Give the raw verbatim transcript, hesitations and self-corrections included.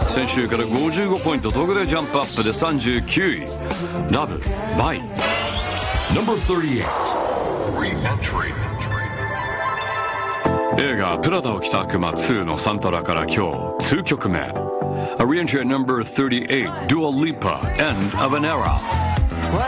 先週からごじゅうごポイント特でジャンプアップでさんじゅうきゅうい Love by Number thirty-eight. Re-entry. 映画プラダを着た悪魔ツーのサントラから今日にきょくめ A re-entry at number thirty-eight Dua Lipa End of an Era